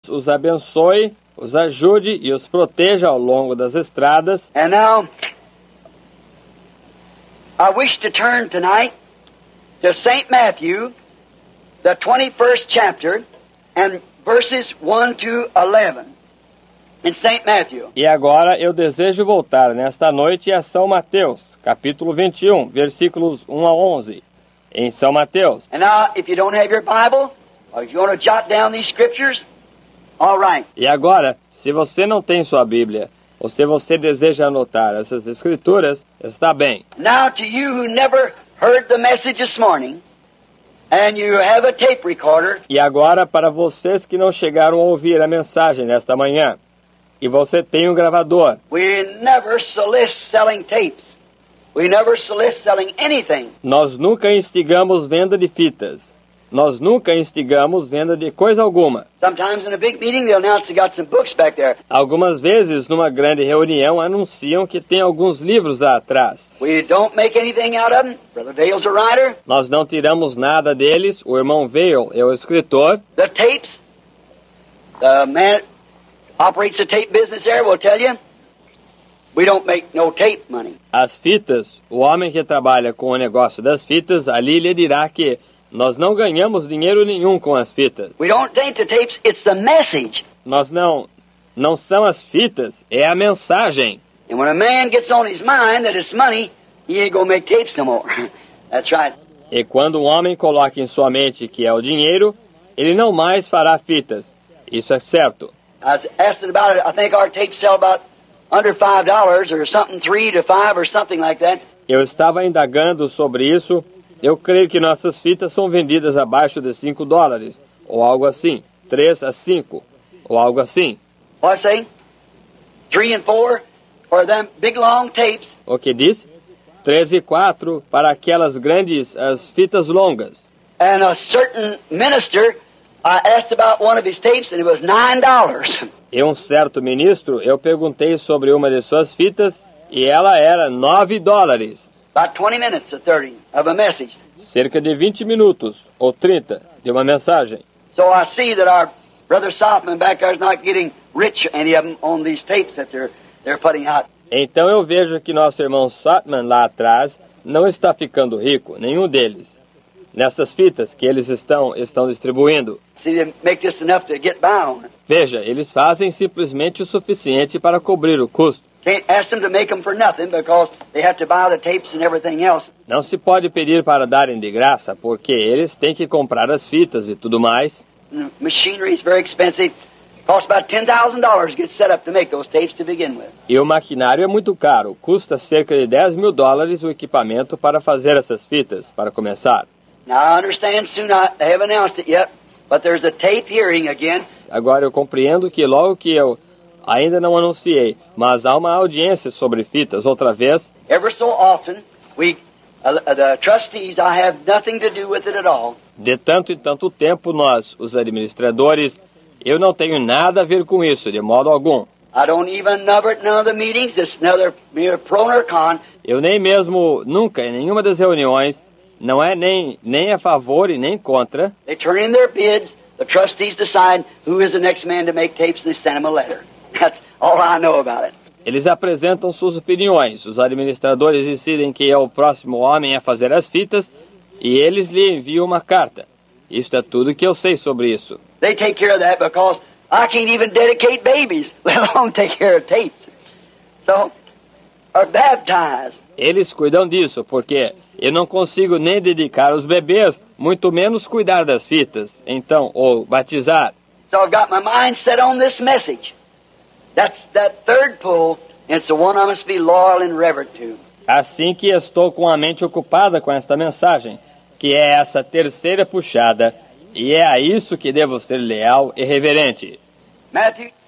os abençoe, os ajude e os proteja ao longo das estradas. And now, I wish to turn tonight to St. Matthew, the 21st chapter, and verses 1 to 11. In St. Matthew. E agora eu desejo voltar nesta noite a São Mateus, capítulo 21, versículos 1 a 11. Em São Mateus. And now, if you don't have your Bible, or if you want to jot down these scriptures, all right. E agora, se você não tem sua Bíblia, ou se você deseja anotar essas escrituras, está bem. Now, to you who never heard the message this morning, and you have a tape recorder. E agora, para vocês que não chegaram a ouvir a mensagem nesta manhã, e você tem um gravador. We never solicit selling tapes. We never solicit selling anything. Nós nunca instigamos venda de fitas. Nós nunca instigamos venda de coisa alguma. Sometimes in a big meeting they'll announce they got some books back there. Algumas vezes, numa grande reunião, anunciam que tem alguns livros lá atrás. We don't make anything out of them. Brother Vale's a writer. Nós não tiramos nada deles. O irmão Vale é o escritor. The tapes, the man operates the tape business there will tell you, we don't make no tape money. As fitas, o homem que trabalha com o negócio das fitas, ali lhe dirá que nós não ganhamos dinheiro nenhum com as fitas. We don't think the tapes, it's the message. Nós não são as fitas, é a mensagem. And when a man gets on his mind that it's money, he ain't gonna make tapes no more. That's right. E quando um homem coloca em sua mente que é o dinheiro, ele não mais fará fitas. Isso é certo. I was asking about it. I think our tapes sell about under $5 or something, 3 to 5 or something like that. Eu estava indagando sobre isso. Eu creio que nossas fitas são vendidas abaixo de $5, ou algo assim. 3 a 5, ou algo assim. What I say? 3 and 4 for them big long tapes. O que disse? 3 e 4 para aquelas grandes, as fitas longas. And a certain minister, I asked about one of his tapes and it was $9. E um certo ministro, eu perguntei sobre uma de suas fitas e ela era $9. About 20 minutes or 30 of a message. Cerca de 20 minutos, ou 30, de uma mensagem. So I see that our brother Softman back there is not getting rich, any of them, on these tapes that they're putting out. Então eu vejo que nosso irmão Sotman lá atrás não está ficando rico, nenhum deles, nessas fitas que eles estão distribuindo. See, they make just enough to get by on. Veja, eles fazem simplesmente o suficiente para cobrir o custo. Can't ask them to make them for nothing because they have to buy the tapes and everything else. Não se pode pedir para darem de graça, porque eles têm que comprar as fitas e tudo mais. Machinery is very expensive. Costs about $10,000 to get set up to make those tapes to begin with. E o maquinário é muito caro. Custa cerca de $10.000 o equipamento para fazer essas fitas, para começar. Now I understand soon they haven't announced it yet, but there's a tape hearing again. Agora eu compreendo que logo que eu ainda não anunciei, mas há uma audiência sobre fitas outra vez. Ever so often, the trustees, I have nothing to do with it at all. De tanto em tanto tempo, nós, os administradores, eu não tenho nada a ver com isso, de modo algum. I don't even number at none of the meetings. It's neither pro nor con. Eu nem mesmo, nunca, em nenhuma das reuniões, não é nem a favor e nem contra. They turn in their bids. The trustees decide who is the next man to make tapes, and they send them a letter. That's all I know about it. Eles apresentam suas opiniões. Os administradores decidem quem é o próximo homem a fazer as fitas e eles lhe enviam uma carta. Isto é tudo que eu sei sobre isso. They take care of that because I can't even dedicate babies, let alone take care of tapes. So, or baptize. Eles cuidam disso, porque eu não consigo nem dedicar os bebês, muito menos cuidar das fitas. Então, ou batizar. So I've got my mind set on this message. That's that third pull, and it's the one I must be loyal and reverent to. Assim que estou com a mente ocupada com esta mensagem, que é essa terceira puxada, e é a isso que devo ser leal e reverente. Matthew